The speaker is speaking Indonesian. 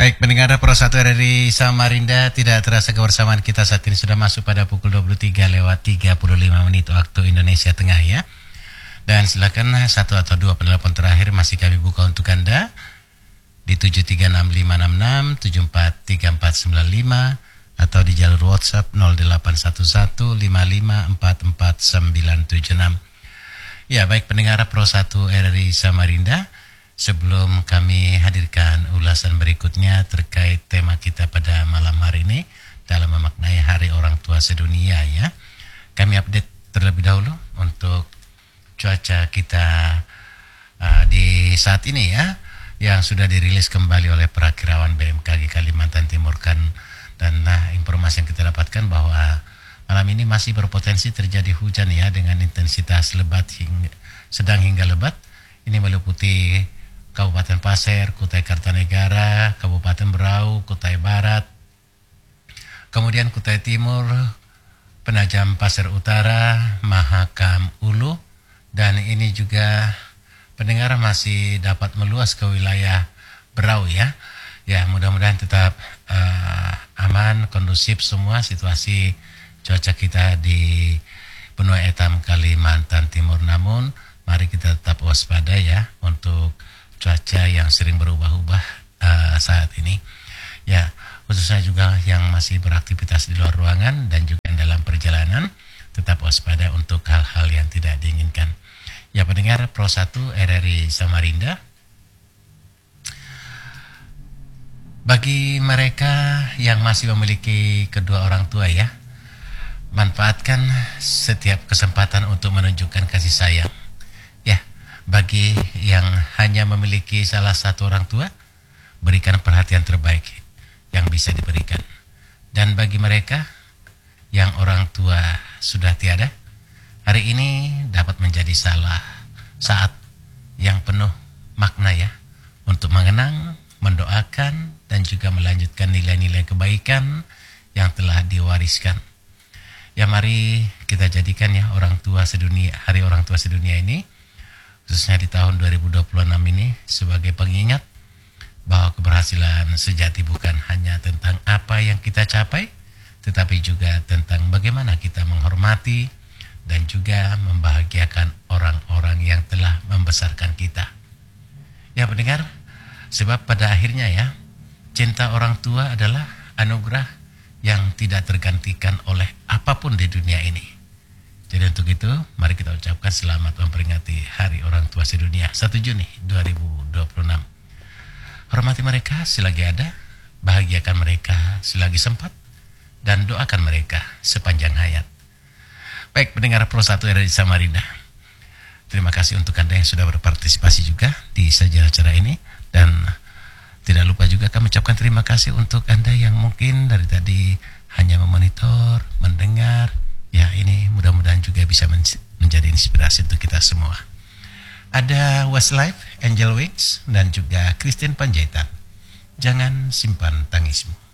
Baik, pendengar Pro 1 RRI Samarinda, tidak terasa kebersamaan kita saat ini sudah masuk pada pukul 23:35 waktu Indonesia Tengah ya. Dan silakan satu atau dua penelpon terakhir masih kami buka untuk Anda di 736566 743495 atau di jalur WhatsApp 081155444976. Ya, baik pendengar Pro 1 RRI Samarinda, sebelum kami hadirkan ulasan berikutnya terkait tema kita pada malam hari ini dalam memaknai Hari Orang Tua Sedunia ya, kami update terlebih dahulu untuk cuaca kita di saat ini ya, yang sudah dirilis kembali oleh Perakirawan BMKG Kalimantan Timur kan. Dan informasi yang kita dapatkan bahwa malam ini masih berpotensi terjadi hujan ya, dengan intensitas lebat sedang hingga lebat. Ini meliputi Kabupaten Pasir, Kutai Kartanegara, Kabupaten Berau, Kutai Barat, kemudian Kutai Timur, Penajam Pasir Utara, Mahakam Ulu, dan ini juga pendengar masih dapat meluas ke wilayah Berau ya. Ya, mudah-mudahan tetap aman, kondusif semua situasi cuaca kita di benua etam Kalimantan Timur. Namun mari kita tetap waspada ya untuk cuaca yang sering berubah-ubah saat ini ya, khususnya juga yang masih beraktivitas di luar ruangan dan juga dalam perjalanan, tetap waspada untuk hal-hal yang tidak diinginkan ya. Pendengar Pro 1 RRI Samarinda, bagi mereka yang masih memiliki kedua orang tua ya, manfaatkan setiap kesempatan untuk menunjukkan kasih sayang. Ya, bagi yang hanya memiliki salah satu orang tua, berikan perhatian terbaik yang bisa diberikan. Dan bagi mereka yang orang tua sudah tiada, hari ini dapat menjadi saat yang penuh makna ya, untuk mengenang, mendoakan, dan juga melanjutkan nilai-nilai kebaikan yang telah diwariskan. Ya, mari kita jadikan ya orang tua sedunia, Hari Orang Tua Sedunia ini, khususnya di tahun 2026 ini, sebagai pengingat bahwa keberhasilan sejati bukan hanya tentang apa yang kita capai, tetapi juga tentang bagaimana kita menghormati dan juga membahagiakan orang-orang yang telah membesarkan kita. Ya pendengar, sebab pada akhirnya ya, cinta orang tua adalah anugerah yang tidak tergantikan oleh apapun di dunia ini. Jadi untuk itu, mari kita ucapkan selamat memperingati Hari Orang Tua Sedunia 1 Juni 2026. Hormati mereka selagi ada, bahagiakan mereka selagi sempat, dan doakan mereka sepanjang hayat. Baik pendengar Pro 1 RRI Samarinda, terima kasih untuk Anda yang sudah berpartisipasi juga di sajian acara ini. Dan tidak lupa juga kami ucapkan terima kasih untuk Anda yang mungkin dari tadi hanya memonitor, mendengar. Ya, ini mudah-mudahan juga bisa menjadi inspirasi untuk kita semua. Ada Westlife, Angel Wings, dan juga Christine Panjaitan. Jangan simpan tangismu.